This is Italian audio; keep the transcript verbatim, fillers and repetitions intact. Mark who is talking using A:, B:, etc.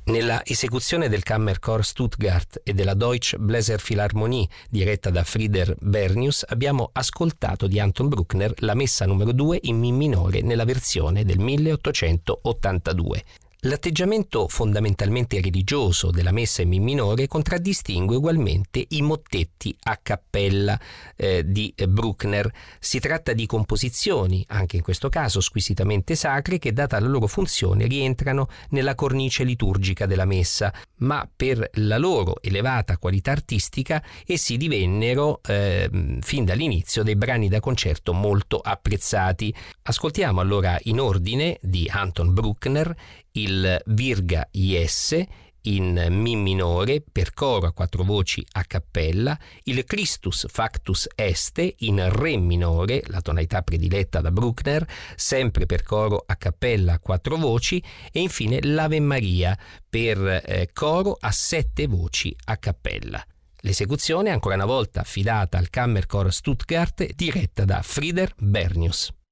A: Nella esecuzione del Kammerchor Stuttgart e della Deutsche Bläserphilharmonie, diretta da Frieder Bernius, abbiamo ascoltato di Anton Bruckner la messa numero due in Mi minore nella versione del milleottocentottantadue. L'atteggiamento fondamentalmente religioso della messa in Mi minore contraddistingue ugualmente i mottetti a cappella eh, di Bruckner. Si tratta di composizioni, anche in questo caso squisitamente sacre, che data la loro funzione rientrano nella cornice liturgica della messa, ma per la loro elevata qualità artistica essi divennero eh, fin dall'inizio dei brani da concerto molto apprezzati. Ascoltiamo allora in ordine di Anton Bruckner il Virga Jesse in Mi minore per coro a quattro voci a cappella, il Christus Factus Este in Re minore, la tonalità prediletta da Bruckner, sempre per coro a cappella a quattro voci, e infine l'Ave Maria per eh, coro a sette voci a cappella. L'esecuzione è ancora una volta affidata al Kammerchor Stuttgart, diretta da Frieder Bernius.